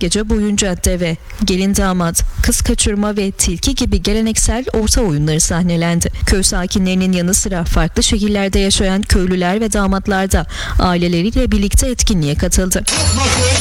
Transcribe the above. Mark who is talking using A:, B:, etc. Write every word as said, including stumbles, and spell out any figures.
A: gece boyunca deve, gelin damat, kız kaçırma ve tilki gibi geleneksel orta oyunları sahnelendi. Köy sakinlerinin yanı sıra farklı şehirlerde yaşayan köylüler ve damatlar da aileleriyle birlikte etkinliğe katıldı.